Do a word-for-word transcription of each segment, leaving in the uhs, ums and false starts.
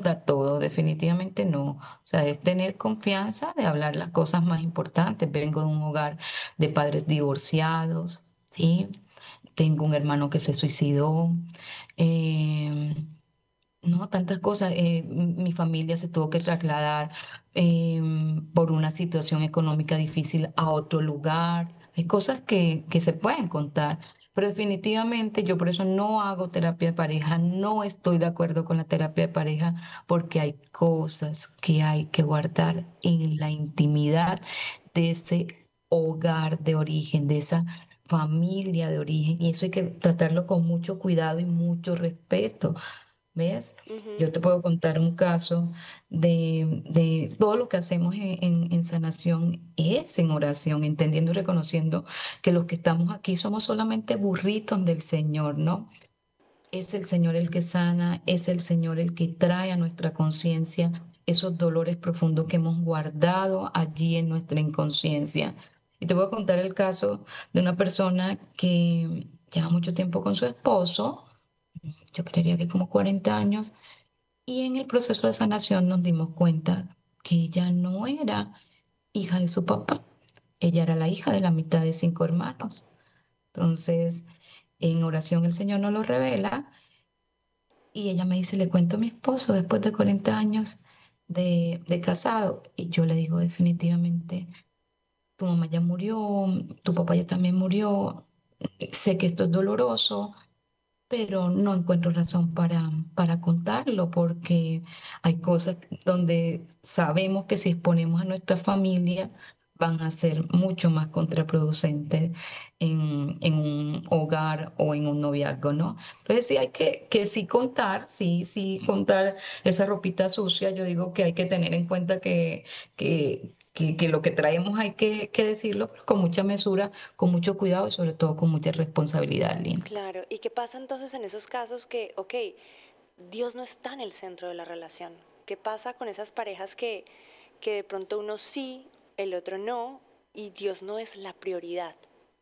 contar todo, definitivamente no. O sea, es tener confianza de hablar las cosas más importantes. Vengo de un hogar de padres divorciados, ¿sí? Tengo un hermano que se suicidó. eh, no, tantas cosas. Eh, m- mi familia se tuvo que trasladar eh, por una situación económica difícil a otro lugar. Hay cosas que, que se pueden contar, pero definitivamente yo por eso no hago terapia de pareja, no estoy de acuerdo con la terapia de pareja, porque hay cosas que hay que guardar en la intimidad de ese hogar de origen, de esa familia de origen, y eso hay que tratarlo con mucho cuidado y mucho respeto. ¿Ves? Ujú. Yo te puedo contar un caso de, de todo lo que hacemos en, en- en sanación es en oración, entendiendo y reconociendo que los que estamos aquí somos solamente burritos del Señor, ¿no? Es el Señor el que sana, es el Señor el que trae a nuestra conciencia esos dolores profundos que hemos guardado allí en nuestra inconsciencia. Y te voy a contar el caso de una persona que lleva mucho tiempo con su esposo, yo creería que como cuarenta años, y en el proceso de sanación nos dimos cuenta que ella no era hija de su papá, ella era la hija de la mitad de cinco hermanos. Entonces, en oración el Señor nos lo revela y ella me dice, le cuento a mi esposo después de cuarenta años de, de casado. Y yo le digo definitivamente, tu mamá ya murió, tu papá ya también murió, sé que esto es doloroso, pero no encuentro razón para, para contarlo porque hay cosas donde sabemos que si exponemos a nuestra familia van a ser mucho más contraproducentes en, en un hogar o en un noviazgo, ¿no? Entonces sí hay que, que sí contar, sí, sí contar esa ropita sucia. Yo digo que hay que tener en cuenta que, que, que, que lo que traemos hay que, que decirlo pero con mucha mesura, con mucho cuidado y sobre todo con mucha responsabilidad, Lynn. Claro, ¿y qué pasa entonces en esos casos que, ok, Dios no está en el centro de la relación? ¿Qué pasa con esas parejas que, que de pronto uno sí, el otro no, y Dios no es la prioridad?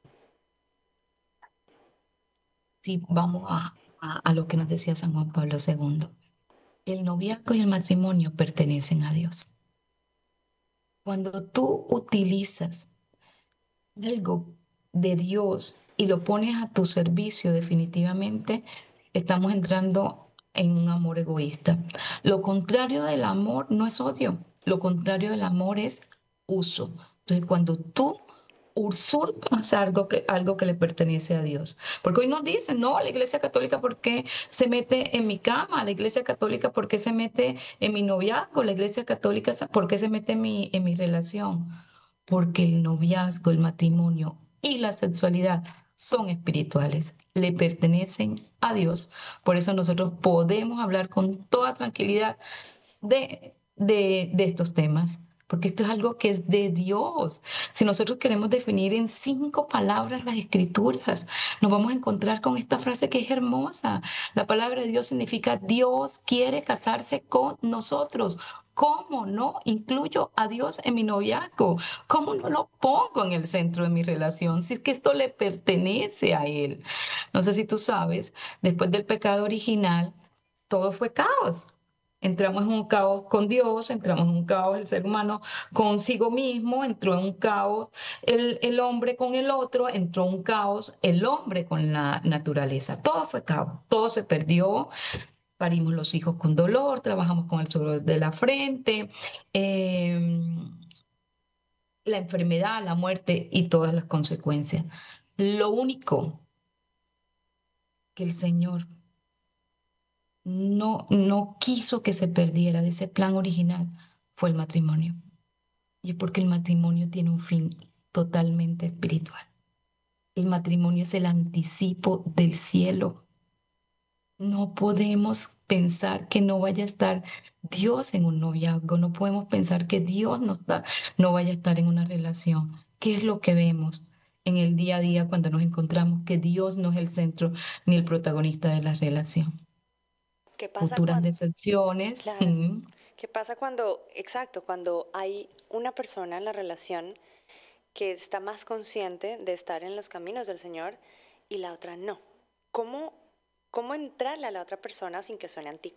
Sí, vamos a, a, a lo que nos decía San Juan Pablo segundo. El noviazgo y el matrimonio pertenecen a Dios. Cuando tú utilizas algo de Dios y lo pones a tu servicio, definitivamente estamos entrando en un amor egoísta. Lo contrario del amor no es odio, lo contrario del amor es uso. Entonces, cuando tú usurpas algo que, algo que le pertenece a Dios, porque hoy nos dicen, no, la Iglesia Católica, ¿por qué se mete en mi cama? La Iglesia Católica, ¿por qué se mete en mi noviazgo? La Iglesia Católica, ¿por qué se mete en mi, en mi relación? Porque el noviazgo, el matrimonio y la sexualidad son espirituales, le pertenecen a Dios. Por eso nosotros podemos hablar con toda tranquilidad de, de, de estos temas, porque esto es algo que es de Dios. Si nosotros queremos definir en cinco palabras las escrituras, nos vamos a encontrar con esta frase que es hermosa. La palabra de Dios significa Dios quiere casarse con nosotros. ¿Cómo no incluyo a Dios en mi noviazgo? ¿Cómo no lo pongo en el centro de mi relación? Si es que esto le pertenece a Él. No sé si tú sabes, después del pecado original, todo fue caos. Entramos en un caos con Dios, entramos en un caos el ser humano consigo mismo, entró en un caos el, el hombre con el otro, entró en un caos el hombre con la naturaleza. Todo fue caos, todo se perdió, parimos los hijos con dolor, trabajamos con el sudor de la frente, eh, la enfermedad, la muerte y todas las consecuencias. Lo único que el Señor no, no quiso que se perdiera de ese plan original fue el matrimonio. Y es porque el matrimonio tiene un fin totalmente espiritual. El matrimonio es el anticipo del cielo. No podemos pensar que no vaya a estar Dios en un noviazgo, no podemos pensar que Dios no está, no vaya a estar en una relación. ¿Qué es lo que vemos en el día a día cuando nos encontramos que Dios no es el centro ni el protagonista de la relación? ¿Qué pasa Futuras cuando, decepciones. claro, mm, qué pasa cuando, exacto, cuando hay una persona en la relación que está más consciente de estar en los caminos del Señor y la otra no? ¿Cómo, cómo entrarle a la otra persona sin que suene